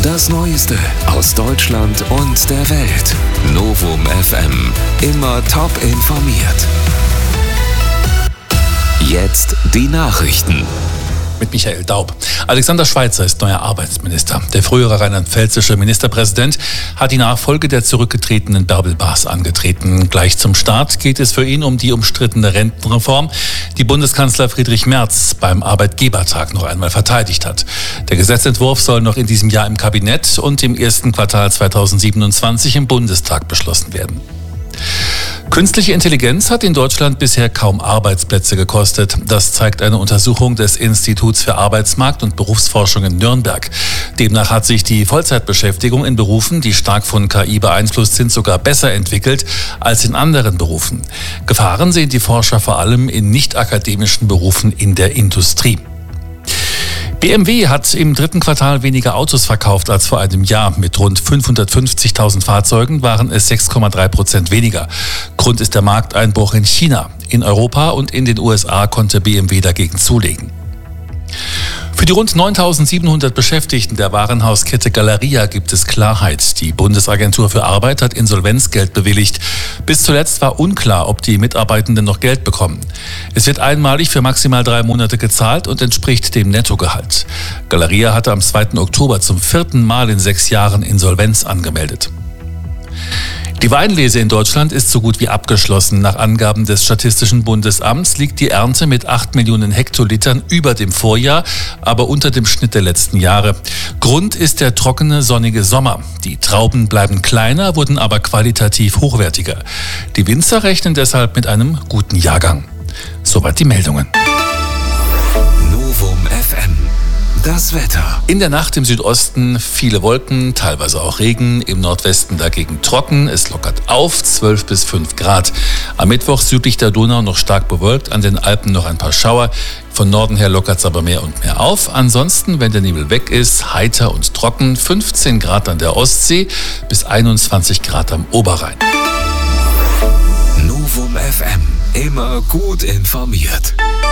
Das Neueste aus Deutschland und der Welt. Novum FM. Immer top informiert. Jetzt die Nachrichten. Mit Michael Daub. Alexander Schweitzer ist neuer Arbeitsminister. Der frühere rheinland-pfälzische Ministerpräsident hat die Nachfolge der zurückgetretenen Bärbel Baas angetreten. Gleich zum Start geht es für ihn um die umstrittene Rentenreform, die Bundeskanzler Friedrich Merz beim Arbeitgebertag noch einmal verteidigt hat. Der Gesetzentwurf soll noch in diesem Jahr im Kabinett und im ersten Quartal 2027 im Bundestag beschlossen werden. Künstliche Intelligenz hat in Deutschland bisher kaum Arbeitsplätze gekostet. Das zeigt eine Untersuchung des Instituts für Arbeitsmarkt und Berufsforschung in Nürnberg. Demnach hat sich die Vollzeitbeschäftigung in Berufen, die stark von KI beeinflusst sind, sogar besser entwickelt als in anderen Berufen. Gefahren sehen die Forscher vor allem in nicht-akademischen Berufen in der Industrie. BMW hat im dritten Quartal weniger Autos verkauft als vor einem Jahr. Mit rund 550.000 Fahrzeugen waren es 6,3% weniger. Grund ist der Markteinbruch in China. In Europa und in den USA konnte BMW dagegen zulegen. Für die rund 9.700 Beschäftigten der Warenhauskette Galeria gibt es Klarheit. Die Bundesagentur für Arbeit hat Insolvenzgeld bewilligt. Bis zuletzt war unklar, ob die Mitarbeitenden noch Geld bekommen. Es wird einmalig für maximal 3 Monate gezahlt und entspricht dem Nettogehalt. Galeria hatte am 2. Oktober zum 4. Mal in 6 Jahren Insolvenz angemeldet. Die Weinlese in Deutschland ist so gut wie abgeschlossen. Nach Angaben des Statistischen Bundesamts liegt die Ernte mit 8 Millionen Hektolitern über dem Vorjahr, aber unter dem Schnitt der letzten Jahre. Grund ist der trockene, sonnige Sommer. Die Trauben bleiben kleiner, wurden aber qualitativ hochwertiger. Die Winzer rechnen deshalb mit einem guten Jahrgang. Soweit die Meldungen. Novum FM. Das Wetter. In der Nacht im Südosten viele Wolken, teilweise auch Regen, im Nordwesten dagegen trocken. Es lockert auf, 12 bis 5 Grad. Am Mittwoch südlich der Donau noch stark bewölkt, an den Alpen noch ein paar Schauer. Von Norden her lockert es aber mehr und mehr auf. Ansonsten, wenn der Nebel weg ist, heiter und trocken, 15 Grad an der Ostsee bis 21 Grad am Oberrhein. Novum FM. Immer gut informiert.